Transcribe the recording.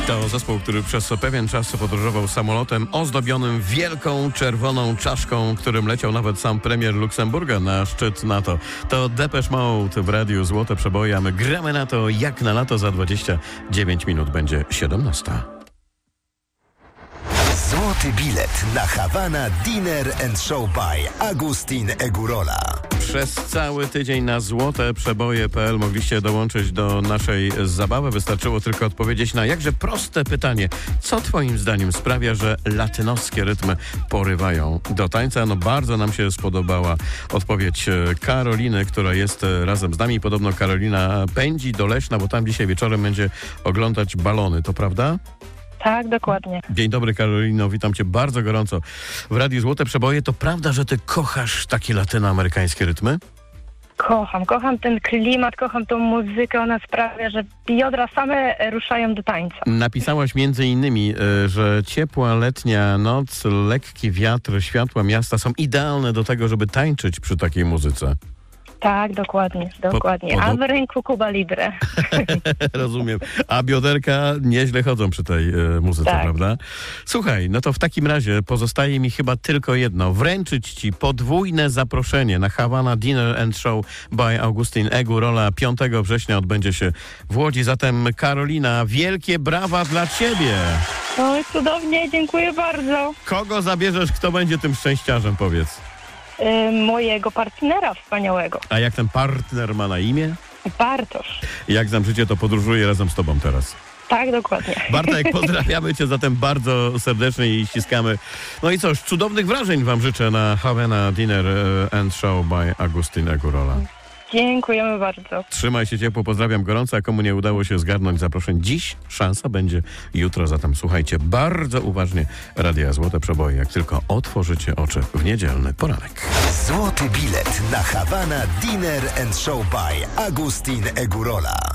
To zespół, który przez pewien czas podróżował samolotem ozdobionym wielką czerwoną czaszką, którym leciał nawet sam premier Luksemburga na szczyt NATO. To Depeche Mode w radiu Złote Przeboje, a my gramy na to jak na lato. Za 29 minut będzie 17. Złoty bilet na Havana Dinner and Show by Agustin Egurola. Przez cały tydzień na złoteprzeboje.pl mogliście dołączyć do naszej zabawy. Wystarczyło tylko odpowiedzieć na jakże proste pytanie. Co twoim zdaniem sprawia, że latynoskie rytmy porywają do tańca? No bardzo nam się spodobała odpowiedź Karoliny, która jest razem z nami. Podobno Karolina pędzi do Leszna, bo tam dzisiaj wieczorem będzie oglądać balony. To prawda? Tak, dokładnie. Dzień dobry, Karolino, witam cię bardzo gorąco w Radiu Złote Przeboje. To prawda, że ty kochasz takie latynoamerykańskie rytmy? Kocham ten klimat, kocham tą muzykę, ona sprawia, że biodra same ruszają do tańca. Napisałaś między innymi, że ciepła letnia noc, lekki wiatr, światła miasta są idealne do tego, żeby tańczyć przy takiej muzyce. Tak, dokładnie. A w ręku Cuba Libre. Rozumiem. A bioderka nieźle chodzą przy tej muzyce, tak, prawda? Słuchaj, no to w takim razie pozostaje mi chyba tylko jedno. Wręczyć ci podwójne zaproszenie na Havana Dinner and Show by Agustin Egurola. 5 września odbędzie się w Łodzi. Zatem Karolina, wielkie brawa dla ciebie. Oj, cudownie, dziękuję bardzo. Kogo zabierzesz, kto będzie tym szczęściarzem, powiedz? Mojego partnera wspaniałego. A jak ten partner ma na imię? Bartosz. Jak znam życie, to podróżuję razem z tobą teraz. Tak, dokładnie. Bartek, pozdrawiamy cię zatem bardzo serdecznie i ściskamy. No i cóż, cudownych wrażeń wam życzę na Havana Dinner and Show by Agustin Egurola. Dziękujemy bardzo. Trzymaj się ciepło, pozdrawiam gorąco, a komu nie udało się zgarnąć zaproszeń dziś, szansa będzie jutro, zatem słuchajcie bardzo uważnie Radia Złote Przeboje, jak tylko otworzycie oczy w niedzielny poranek. Złoty bilet na Havana Dinner and Show by Agustin Egurola.